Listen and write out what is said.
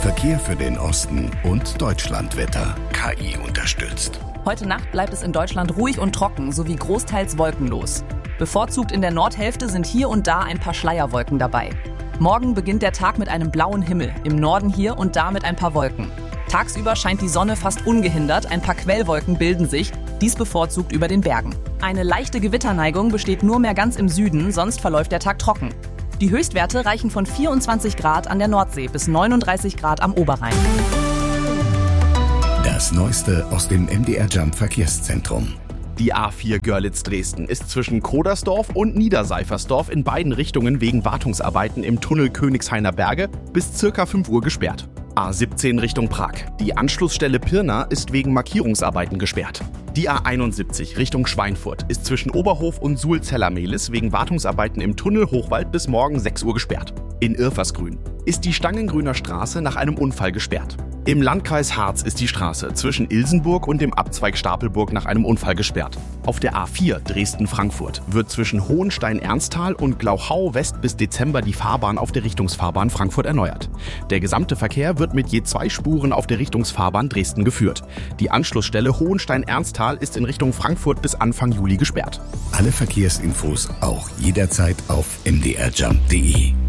Verkehr für den Osten und Deutschlandwetter. KI unterstützt. Heute Nacht bleibt es in Deutschland ruhig und trocken sowie großteils wolkenlos. Bevorzugt in der Nordhälfte sind hier und da ein paar Schleierwolken dabei. Morgen beginnt der Tag mit einem blauen Himmel, im Norden hier und da mit ein paar Wolken. Tagsüber scheint die Sonne fast ungehindert, ein paar Quellwolken bilden sich, dies bevorzugt über den Bergen. Eine leichte Gewitterneigung besteht nur mehr ganz im Süden, sonst verläuft der Tag trocken. Die Höchstwerte reichen von 24 Grad an der Nordsee bis 39 Grad am Oberrhein. Das Neueste aus dem MDR Jump Verkehrszentrum. Die A4 Görlitz-Dresden ist zwischen Kodersdorf und Niederseifersdorf in beiden Richtungen wegen Wartungsarbeiten im Tunnel Königshainer Berge bis ca. 5 Uhr gesperrt. A17 Richtung Prag. Die Anschlussstelle Pirna ist wegen Markierungsarbeiten gesperrt. Die A71 Richtung Schweinfurt ist zwischen Oberhof und Suhl-Zellermehlis wegen Wartungsarbeiten im Tunnel Hochwald bis morgen 6 Uhr gesperrt. In Irfersgrün ist die Stangengrüner Straße nach einem Unfall gesperrt. Im Landkreis Harz ist die Straße zwischen Ilsenburg und dem Abzweig Stapelburg nach einem Unfall gesperrt. Auf der A4 Dresden-Frankfurt wird zwischen Hohenstein-Ernsthal und Glauchau West bis Dezember die Fahrbahn auf der Richtungsfahrbahn Frankfurt erneuert. Der gesamte Verkehr wird mit je 2 Spuren auf der Richtungsfahrbahn Dresden geführt. Die Anschlussstelle Hohenstein-Ernsthal ist in Richtung Frankfurt bis Anfang Juli gesperrt. Alle Verkehrsinfos auch jederzeit auf mdrjump.de.